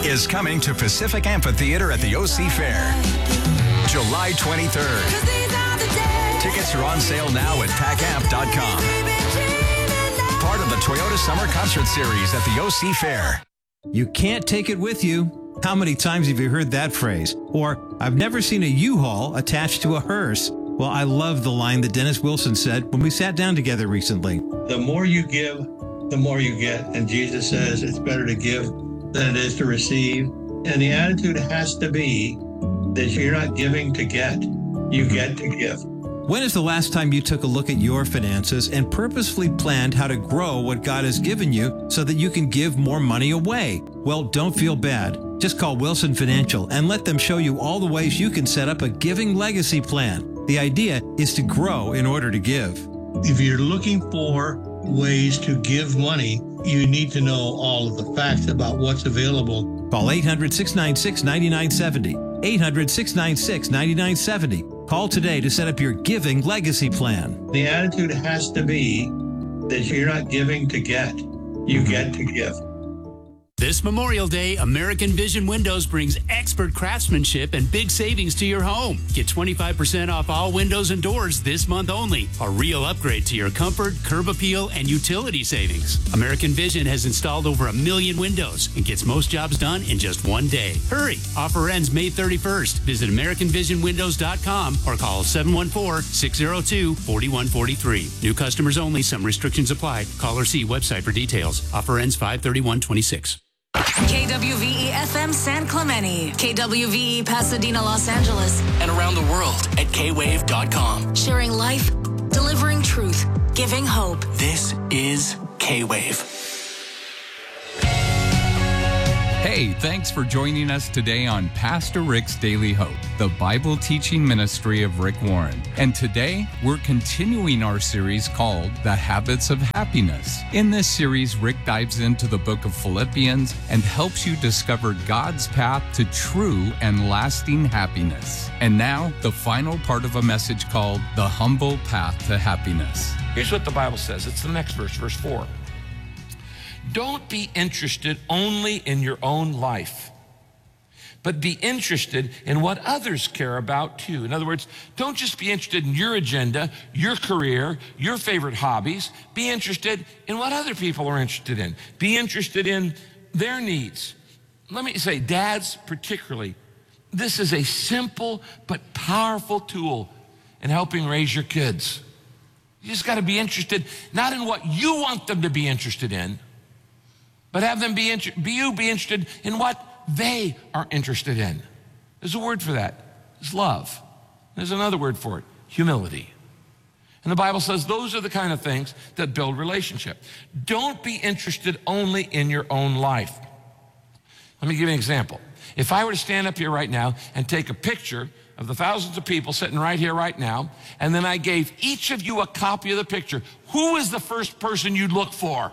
is coming to Pacific Amphitheater at the OC Fair, July 23rd. Tickets are on sale now at pacamp.com. Part of the Toyota Summer Concert Series at the OC Fair. You can't take it with you. How many times have you heard that phrase? Or, I've never seen a U-Haul attached to a hearse. Well, I love the line that Dennis Wilson said when we sat down together recently. The more you give, the more you get. And Jesus says it's better to give than it is to receive. And the attitude has to be that you're not giving to get, you get to give. When is the last time you took a look at your finances and purposefully planned how to grow what God has given you so that you can give more money away? Well, don't feel bad. Just call Wilson Financial and let them show you all the ways you can set up a giving legacy plan. The idea is to grow in order to give. If you're looking for ways to give money, you need to know all of the facts about what's available. Call 800-696-9970. 800-696-9970. Call today to set up your giving legacy plan. The attitude has to be that you're not giving to get, you get to give. This Memorial Day, American Vision Windows brings expert craftsmanship and big savings to your home. Get 25% off all windows and doors this month only. A real upgrade to your comfort, curb appeal, and utility savings. American Vision has installed over 1 million windows and gets most jobs done in just one day. Hurry! Offer ends May 31st. Visit AmericanVisionWindows.com or call 714-602-4143. New customers only. Some restrictions apply. Call or see website for details. Offer ends 5/31/26. KWVE FM San Clemente, KWVE Pasadena, Los Angeles, and around the world at kwave.com. Sharing life, delivering truth, giving hope. This is K-Wave. Hey, thanks for joining us today on Pastor Rick's Daily Hope, the Bible teaching ministry of Rick Warren. And today, we're continuing our series called The Habits of Happiness. In this series, Rick dives into the book of Philippians and helps you discover God's path to true and lasting happiness. And now, the final part of a message called The Humble Path to Happiness. Here's what the Bible says. It's the next verse, verse 4. Don't be interested only in your own life, but be interested in what others care about too. In other words, don't just be interested in your agenda, your career, your favorite hobbies. Be interested in what other people are interested in. Be interested in their needs. Let me say, dads particularly, this is a simple but powerful tool in helping raise your kids. You just got to be interested, not in what you want them to be interested in, but have them be interested in what they are interested in. There's a word for that. It's love. There's another word for it, humility. And the Bible says those are the kind of things that build relationship. Don't be interested only in your own life. Let me give you an example. If I were to stand up here right now and take a picture of the thousands of people sitting right here right now, and then I gave each of you a copy of the picture, who is the first person you'd look for?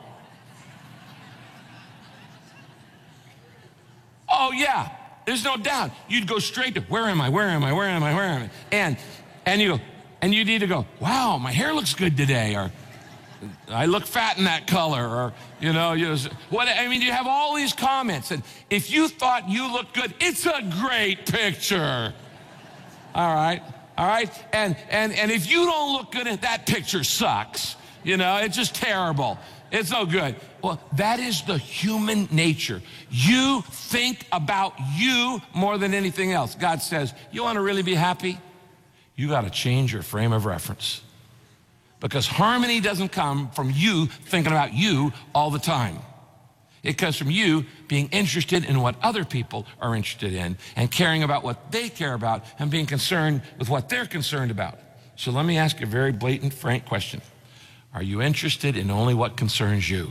Oh yeah, there's no doubt. You'd go straight to, where am I? And you you'd either go, wow, my hair looks good today, or I look fat in that color, or you have all these comments. And if you thought you looked good, it's a great picture. All right. And if you don't look good, that picture sucks. It's just terrible. It's no good. Well, that is the human nature. You think about you more than anything else. God says, you want to really be happy? You got to change your frame of reference. Because harmony doesn't come from you thinking about you all the time. It comes from you being interested in what other people are interested in and caring about what they care about and being concerned with what they're concerned about. So let me ask you a very blatant, frank question. Are you interested in only what concerns you?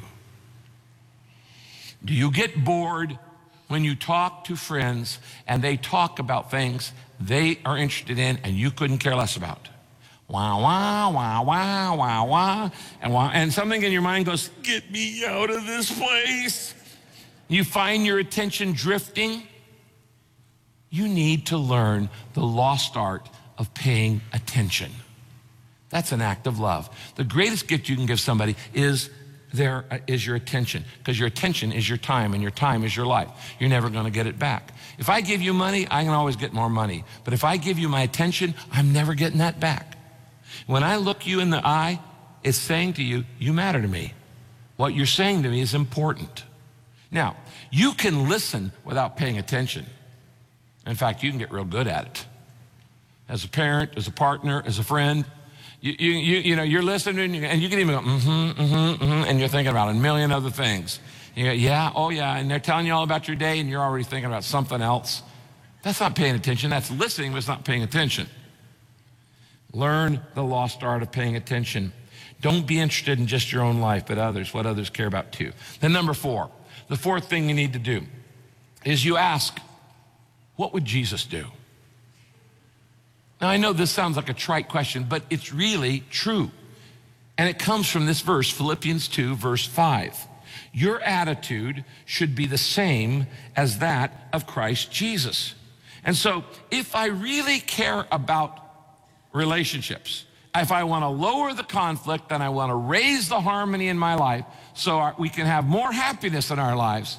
Do you get bored when you talk to friends and they talk about things they are interested in and you couldn't care less about? Wah, wah, wah, wah, wah, wah, and something in your mind goes, get me out of this place. You find your attention drifting. You need to learn the lost art of paying attention. That's an act of love. The greatest gift you can give somebody is there is your attention, because your attention is your time, and your time is your life. You're never going to get it back. If I give you money, I can always get more money. But if I give you my attention, I'm never getting that back. When I look you in the eye, it's saying to you, you matter to me. What you're saying to me is important. Now, you can listen without paying attention. In fact, you can get real good at it. As a parent, as a partner, as a friend, you know, you're listening and you can even go, and you're thinking about a million other things. You go, yeah, oh yeah, and they're telling you all about your day and you're already thinking about something else. That's not paying attention. That's listening, but it's not paying attention. Learn the lost art of paying attention. Don't be interested in just your own life, but others, what others care about too. Then number 4, the fourth thing you need to do is you ask, what would Jesus do? Now, I know this sounds like a trite question, but it's really true. And it comes from this verse, Philippians 2, verse 5. Your attitude should be the same as that of Christ Jesus. And so, if I really care about relationships, if I want to lower the conflict and I want to raise the harmony in my life so we can have more happiness in our lives,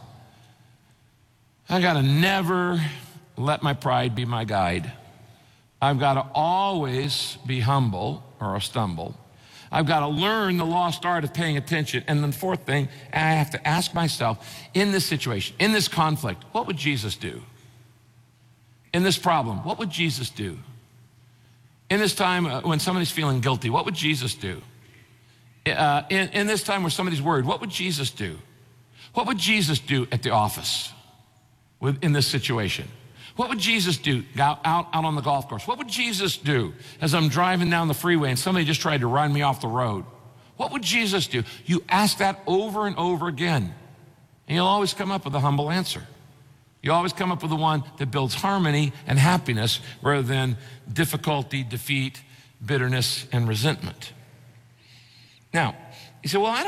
I got to never let my pride be my guide. I've got to always be humble or I'll stumble. I've got to learn the lost art of paying attention. And then the fourth thing, I have to ask myself, in this situation, in this conflict, what would Jesus do? In this problem, what would Jesus do? In this time when somebody's feeling guilty, what would Jesus do? In this time where somebody's worried, what would Jesus do? What would Jesus do at the office in this situation? What would Jesus do out on the golf course? What would Jesus do as I'm driving down the freeway and somebody just tried to run me off the road? What would Jesus do? You ask that over and over again, and you'll always come up with a humble answer. You always come up with the one that builds harmony and happiness rather than difficulty, defeat, bitterness, and resentment. Now, you say, well, I